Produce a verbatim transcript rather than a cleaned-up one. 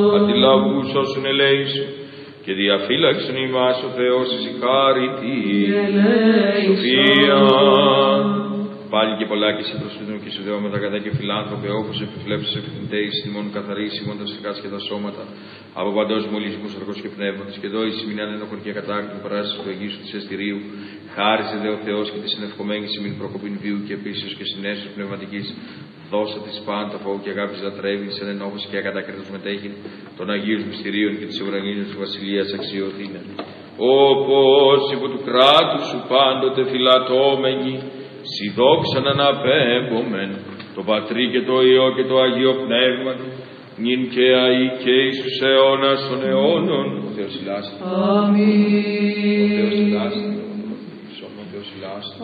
Αντιλαβούς όσων ελέησου και διαφύλαξον ημάς ο Θεός εις η χάρητη σοφία. Πάλι και πολλά και σε προσφύτων και σου δεώματα κατά και φιλάνθρωπε, όπως επιβλέψεις επιθυντέεις ημών καθαρείς ημών τα ψυχάς και τα σώματα, από παντός μολυσμούς αρκός και πνεύματος, και εδώ η σημεινάν ενόχων και κατάκτην παράσταση του Αγίου του Εστηρίου, χάριζε δε ο Θεός και τη συνευκομένη σημειν προκοπήν βίου και επίσης και συνέσεως πνευματικής, δώσα της πάντα φόβου και αγάπης λατρεύει, σε ενόχος και ακατάκριτος μετέχει των Αγίους Μυστηρίων και της ουρανίνης του Βασιλείας αξιωθήνε. Όπως υπό του κράτους σου πάντοτε φυλατώμενοι, σι δόξαν αναπέμπομεν, το Πατρί και το Υιό και το Αγίο Πνεύμα, νυν και αεί και εις τους αιώνας των αιώνων. Ο Θεός ηλάστη. Αμήν. Ο Θεός ηλάστη. Ο Θεός ηλάστη.